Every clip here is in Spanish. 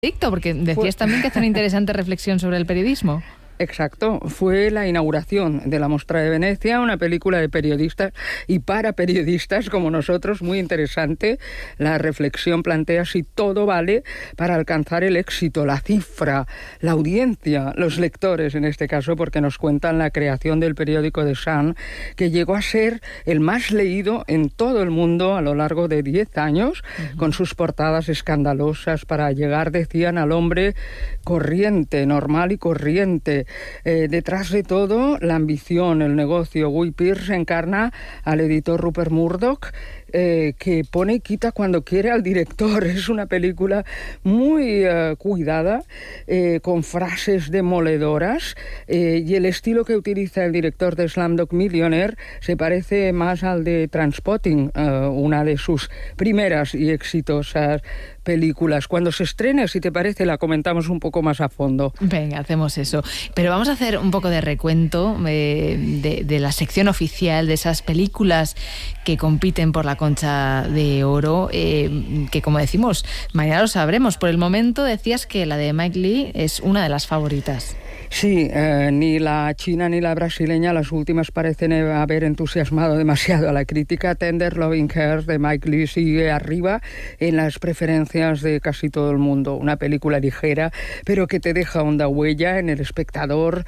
Porque decías también que hace una interesante reflexión sobre el periodismo. Exacto, fue la inauguración de la Mostra de Venecia, una película de periodistas y para periodistas como nosotros, muy interesante. La reflexión plantea si todo vale para alcanzar el éxito, la cifra, la audiencia, los lectores en este caso, porque nos cuentan la creación del periódico The Sun, que llegó a ser el más leído en todo el mundo a lo largo de 10 años, con sus portadas escandalosas para llegar, decían, al hombre corriente, normal y corriente. Detrás de todo, la ambición, el negocio. Guy Pearce encarna al editor Rupert Murdoch, que pone y quita cuando quiere al director. Es una película muy cuidada, con frases demoledoras, y el estilo que utiliza el director de Slumdog Millionaire se parece más al de Trainspotting, una de sus primeras y exitosas películas. Cuando se estrene, si te parece, la comentamos un poco más a fondo. Venga, hacemos eso. Pero vamos a hacer un poco de recuento de la sección oficial de esas películas que compiten por la Concha de Oro, que, como decimos, mañana lo sabremos. Por el momento decías que la de Mike Leigh es una de las favoritas. Sí, ni la china ni la brasileña, las últimas, parecen haber entusiasmado demasiado a la crítica. Tender Loving Care de Mike Leigh sigue arriba en las preferencias de casi todo el mundo. Una película ligera, pero que te deja honda huella en el espectador,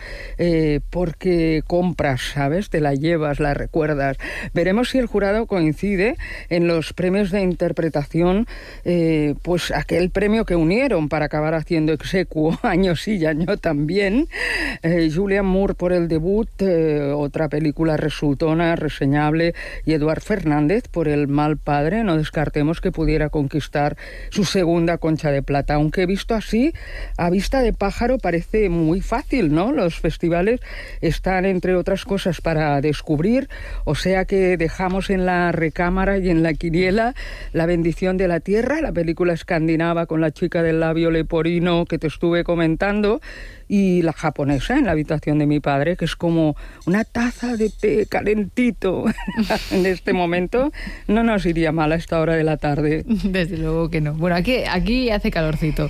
porque compras, ¿sabes? Te la llevas, la recuerdas. Veremos si el jurado coincide en los premios de interpretación, pues aquel premio que unieron para acabar haciendo exequo año sí y año también. Julianne Moore por el debut, otra película resultona, reseñable, y Eduard Fernández por El mal padre. No descartemos que pudiera conquistar su segunda Concha de Plata, aunque visto así, a vista de pájaro, parece muy fácil, ¿no? Los festivales están, entre otras cosas, para descubrir, o sea que dejamos en la recámara y en la quiniela La bendición de la tierra, la película escandinava con la chica del labio leporino que te estuve comentando, y la japonesa, En la habitación de mi padre, que es como una taza de té calentito en este momento. No nos iría mal a esta hora de la tarde. Desde luego que no. Bueno, aquí hace calorcito.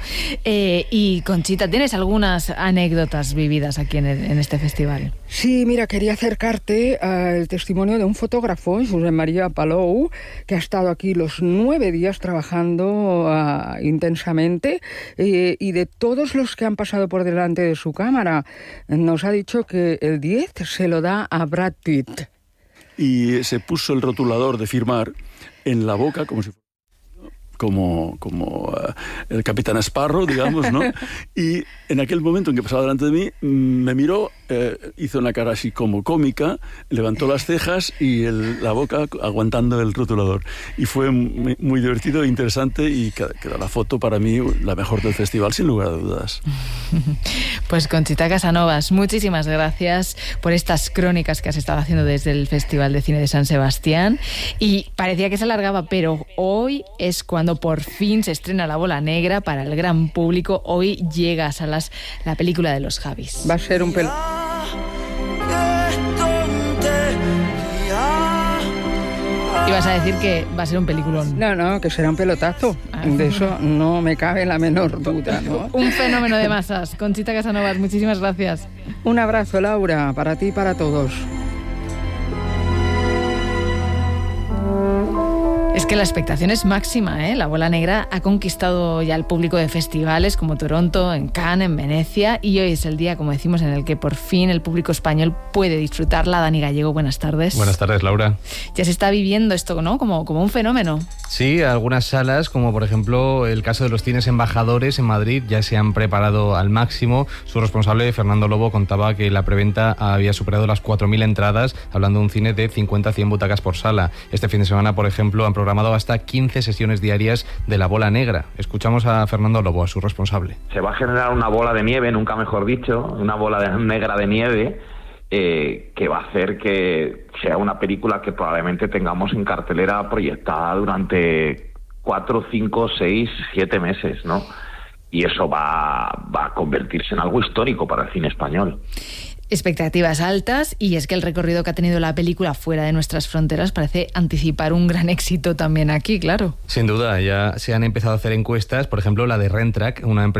Y Conchita, ¿tienes algunas anécdotas vividas aquí en este festival? Sí, mira, quería acercarte al testimonio de un fotógrafo, Josep María Palou, que ha estado aquí los 9 días trabajando intensamente, y de todos los que han pasado por delante de su cámara, nos ha dicho que el 10 se lo da a Brad Pitt. Y se puso el rotulador de firmar en la boca, como si fuera como el Capitán Sparrow, digamos, ¿no? Y en aquel momento en que pasaba delante de mí, me miró, hizo una cara así como cómica, levantó las cejas y la boca aguantando el rotulador. Y fue muy, muy divertido e interesante, y quedó la foto para mí la mejor del festival, sin lugar a dudas. Pues Conchita Casanovas, muchísimas gracias por estas crónicas que has estado haciendo desde el Festival de Cine de San Sebastián. Y parecía que se alargaba, pero hoy es cuando por fin se estrena La bola negra para el gran público. Hoy llega a salas la película de los Javis. Va a ser un Ibas a decir que va a ser un peliculón. No, que será un pelotazo. De eso no me cabe la menor duda, ¿no? Un fenómeno de masas. Conchita Casanovas, muchísimas gracias. Un abrazo, Laura, para ti y para todos. Es que la expectación es máxima, ¿eh? La bola negra ha conquistado ya el público de festivales como Toronto, en Cannes, en Venecia, y hoy es el día, como decimos, en el que por fin el público español puede disfrutarla. Dani Gallego, buenas tardes. Buenas tardes, Laura. Ya se está viviendo esto, ¿no? Como un fenómeno. Sí, algunas salas, como por ejemplo el caso de los cines Embajadores en Madrid, ya se han preparado al máximo. Su responsable, Fernando Lobo, contaba que la preventa había superado las 4.000 entradas, hablando de un cine de 50 a 100 butacas por sala. Este fin de semana, por ejemplo, han programado hasta 15 sesiones diarias de La bola negra. Escuchamos a Fernando Lobo, a su responsable. Se va a generar una bola de nieve, nunca mejor dicho, una bola negra de nieve, que va a hacer que sea una película que probablemente tengamos en cartelera proyectada durante 4, 5, 6, 7 meses, ¿no? Y eso va a convertirse en algo histórico para el cine español. Expectativas altas, y es que el recorrido que ha tenido la película fuera de nuestras fronteras parece anticipar un gran éxito también aquí, claro. Sin duda, ya se han empezado a hacer encuestas, por ejemplo la de Rentrack, una empresa